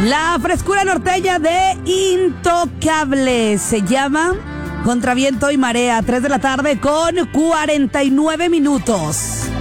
La frescura norteña de Intocable se llama Contra Viento y Marea, 3 de la tarde con 49 minutos.